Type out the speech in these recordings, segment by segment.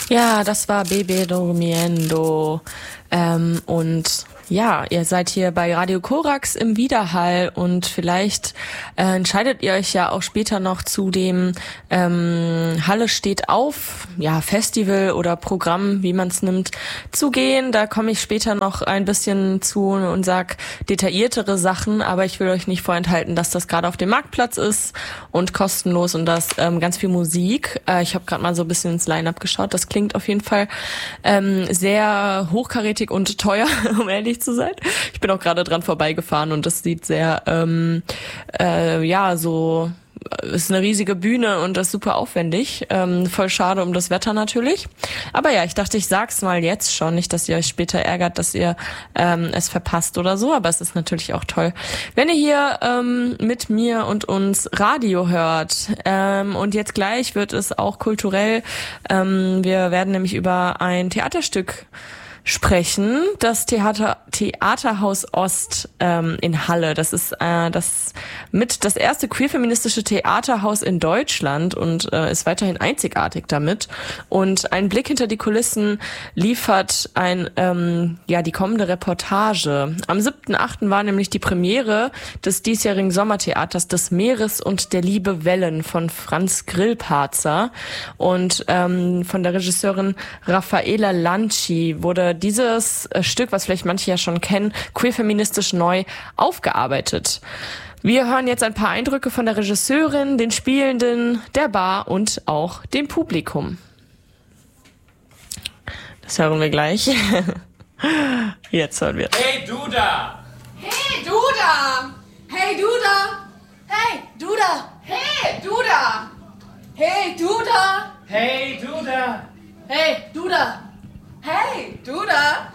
Ja, das war Bebe Durmiendo. Und ja, ihr seid hier bei Radio Korax im Widerhall und vielleicht entscheidet ihr euch ja auch später noch zu dem Halle steht auf, ja, Festival oder Programm, wie man es nimmt, zu gehen. Da komme ich später noch ein bisschen zu und sag detailliertere Sachen, aber ich will euch nicht vorenthalten, dass das gerade auf dem Marktplatz ist und kostenlos und das ganz viel Musik. Ich habe gerade mal so ein bisschen ins Line-Up geschaut. Das klingt auf jeden Fall sehr hochkarätig und teuer, um ehrlich zu sein. Ich bin auch gerade dran vorbeigefahren und das sieht sehr, ist eine riesige Bühne und das ist super aufwendig. Voll schade um das Wetter natürlich. Aber ja, ich dachte, ich sag's mal jetzt schon, nicht, dass ihr euch später ärgert, dass ihr es verpasst oder so, aber es ist natürlich auch toll, wenn ihr hier mit mir und uns Radio hört. Und jetzt gleich wird es auch kulturell. Wir werden nämlich über ein Theaterstück sprechen. Das Theaterhaus Ost in Halle. Das ist das erste queerfeministische Theaterhaus in Deutschland und ist weiterhin einzigartig damit. Und ein Blick hinter die Kulissen liefert die kommende Reportage. Am 7.8. war nämlich die Premiere des diesjährigen Sommertheaters des Meeres und der Liebe Wellen von Franz Grillparzer. Und von der Regisseurin Raffaela Lanci wurde dieses Stück, was vielleicht manche ja schon kennen, queerfeministisch neu aufgearbeitet. Wir hören jetzt ein paar Eindrücke von der Regisseurin, den Spielenden, der Bar und auch dem Publikum. Das hören wir gleich. Jetzt hören wir. Hey, du da! Hey, du da! Hey, du da! Hey, du da! Hey, du da! Hey, du da! Hey, du da! Hey, du da! Hey, du da!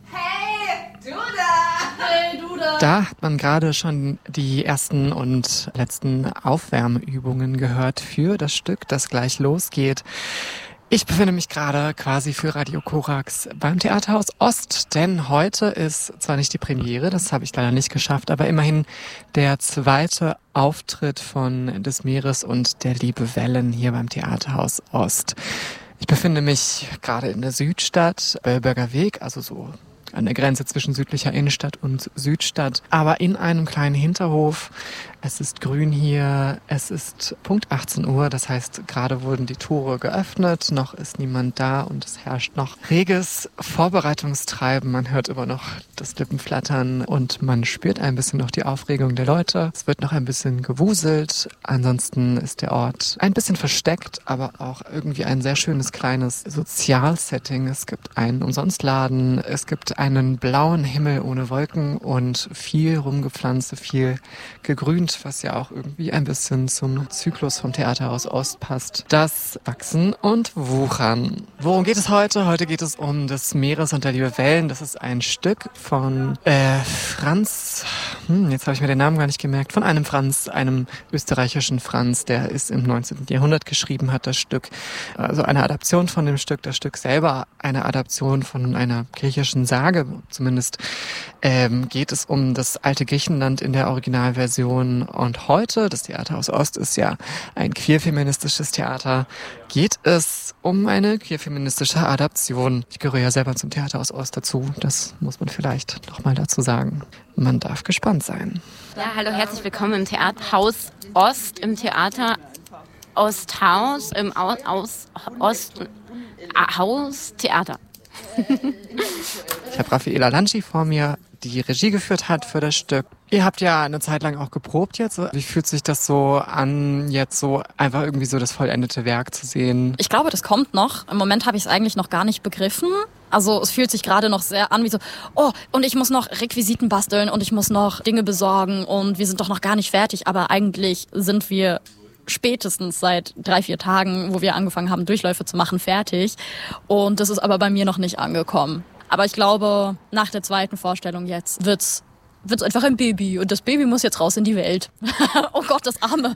Hey, du da! Hey, du da! Da hat man gerade schon die ersten und letzten Aufwärmübungen gehört für das Stück, das gleich losgeht. Ich befinde mich gerade quasi für Radio Korax beim Theaterhaus Ost, denn heute ist zwar nicht die Premiere, das habe ich leider nicht geschafft, aber immerhin der zweite Auftritt von des Meeres und der Liebe Wellen hier beim Theaterhaus Ost. Ich befinde mich gerade in der Südstadt, Bellberger Weg, also so an der Grenze zwischen südlicher Innenstadt und Südstadt, aber in einem kleinen Hinterhof. Es ist grün hier, es ist Punkt 18 Uhr, das heißt, gerade wurden die Tore geöffnet, noch ist niemand da und es herrscht noch reges Vorbereitungstreiben. Man hört immer noch das Lippenflattern und man spürt ein bisschen noch die Aufregung der Leute. Es wird noch ein bisschen gewuselt, ansonsten ist der Ort ein bisschen versteckt, aber auch irgendwie ein sehr schönes kleines Sozialsetting. Es gibt einen Umsonstladen, es gibt einen blauen Himmel ohne Wolken und viel rumgepflanzt, viel gegrünt, was ja auch irgendwie ein bisschen zum Zyklus vom Theaterhaus Ost passt. Das Wachsen und Wuchern. Worum geht es heute? Heute geht es um des Meeres und der Liebe Wellen. Das ist ein Stück von Franz, jetzt habe ich mir den Namen gar nicht gemerkt, von einem Franz, einem österreichischen Franz, der ist im 19. Jahrhundert geschrieben hat, das Stück. Also eine Adaption von dem Stück, das Stück selber eine Adaption von einer griechischen Sage. Zumindest geht es um das alte Griechenland in der Originalversion. Und heute, das Theaterhaus Ost ist ja ein queerfeministisches Theater, geht es um eine queerfeministische Adaption. Ich gehöre ja selber zum Theaterhaus Ost dazu, das muss man vielleicht noch mal dazu sagen. Man darf gespannt sein. Ja, hallo, herzlich willkommen im Theaterhaus Ost, im Theater Osthaus, im Osthaus-Theater. Ich habe Raffaela Lanci vor mir, die Regie geführt hat für das Stück. Ihr habt ja eine Zeit lang auch geprobt jetzt. Wie fühlt sich das so an, jetzt so einfach irgendwie so das vollendete Werk zu sehen? Ich glaube, das kommt noch. Im Moment habe ich es eigentlich noch gar nicht begriffen. Also es fühlt sich gerade noch sehr an wie so, oh, und ich muss noch Requisiten basteln und ich muss noch Dinge besorgen und wir sind doch noch gar nicht fertig. Aber eigentlich sind wir spätestens seit 3-4 Tagen, wo wir angefangen haben, Durchläufe zu machen, fertig. Und das ist aber bei mir noch nicht angekommen. Aber ich glaube, nach der zweiten Vorstellung jetzt wird's wird es einfach ein Baby und das Baby muss jetzt raus in die Welt. Oh Gott, das Arme.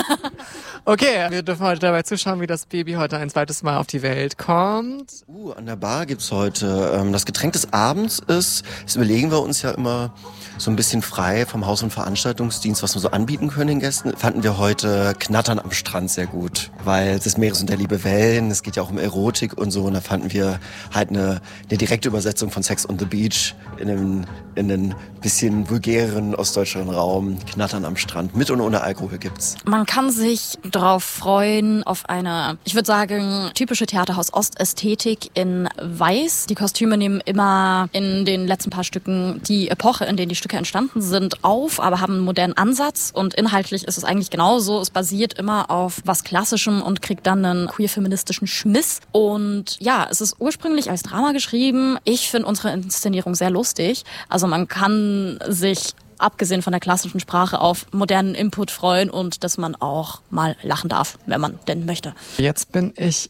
Okay, wir dürfen heute dabei zuschauen, wie das Baby heute ein zweites Mal auf die Welt kommt. An der Bar gibt's heute das Getränk des Abends ist, das überlegen wir uns ja immer so ein bisschen frei vom Haus- und Veranstaltungsdienst, was wir so anbieten können den Gästen. Fanden wir heute Knattern am Strand sehr gut, weil des Meeres und der Liebe Wellen, es geht ja auch um Erotik und so, und da fanden wir halt eine direkte Übersetzung von Sex on the Beach in einen bisschen vulgäreren ostdeutscheren Raum. Knattern am Strand, mit und ohne Alkohol gibt's. Man kann sich darauf freuen, auf eine, ich würde sagen, typische Theaterhaus-Ost-Ästhetik in Weiß. Die Kostüme nehmen immer in den letzten paar Stücken die Epoche, in denen die Stücke entstanden sind, auf, aber haben einen modernen Ansatz und inhaltlich ist es eigentlich genauso. Es basiert immer auf was Klassischem und kriegt dann einen queer-feministischen Schmiss. Und ja, es ist ursprünglich als Drama geschrieben. Ich finde unsere Inszenierung sehr lustig. Also man kann sich abgesehen von der klassischen Sprache auf modernen Input freuen und dass man auch mal lachen darf, wenn man denn möchte. Jetzt bin ich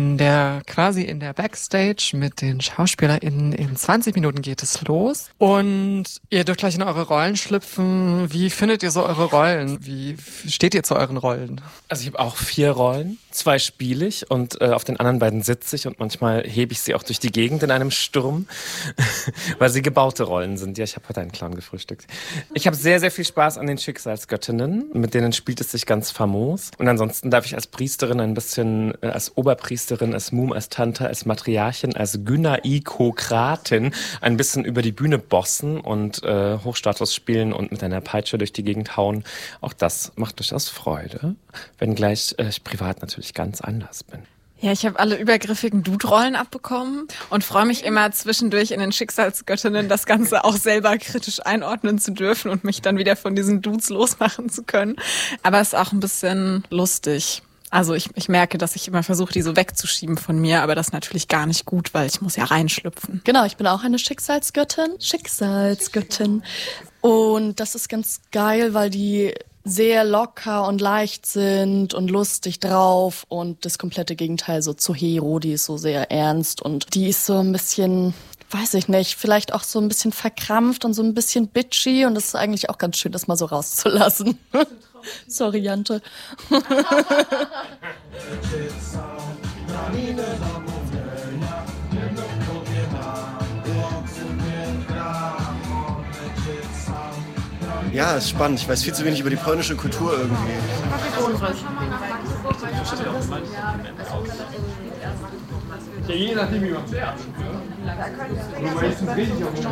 quasi in der Backstage mit den SchauspielerInnen. In 20 Minuten geht es los. Und ihr dürft gleich in eure Rollen schlüpfen. Wie findet ihr so eure Rollen? Wie steht ihr zu euren Rollen? Also ich habe auch 4 Rollen. 2 spiele ich und auf den anderen beiden sitze ich und manchmal hebe ich sie auch durch die Gegend in einem Sturm, weil sie gebaute Rollen sind. Ja, ich habe heute einen Clown gefrühstückt. Ich habe sehr, sehr viel Spaß an den Schicksalsgöttinnen, mit denen spielt es sich ganz famos. Und ansonsten darf ich als Priesterin ein bisschen, als Oberpriesterin, als Mum, als Tante, als Matriarchin, als Gynaikokratin ein bisschen über die Bühne bossen und Hochstatus spielen und mit einer Peitsche durch die Gegend hauen. Auch das macht durchaus Freude, wenngleich ich privat natürlich ganz anders bin. Ja, ich habe alle übergriffigen Dude-Rollen abbekommen und freue mich immer zwischendurch in den Schicksalsgöttinnen das Ganze auch selber kritisch einordnen zu dürfen und mich dann wieder von diesen Dudes losmachen zu können. Aber es ist auch ein bisschen lustig. Also ich merke, dass ich immer versuche, die so wegzuschieben von mir, aber das ist natürlich gar nicht gut, weil ich muss ja reinschlüpfen. Genau, ich bin auch eine Schicksalsgöttin. Und das ist ganz geil, weil die sehr locker und leicht sind und lustig drauf und das komplette Gegenteil so zu Hero, die ist so sehr ernst und die ist so ein bisschen, weiß ich nicht, vielleicht auch so ein bisschen verkrampft und so ein bisschen bitchy und das ist eigentlich auch ganz schön, das mal so rauszulassen. Sorry, Jante. Ja, ist spannend. Ich weiß viel zu wenig über die polnische Kultur irgendwie. Ja, je nachdem, wie man es ernst. Aber meistens rede ich auch nicht.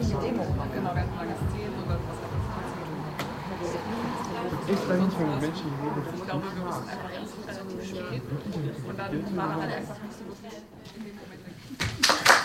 Extra nicht von den Menschen reden. Ich glaube, wir müssen einfach ernst und dann war er halt einfach nicht so lustig.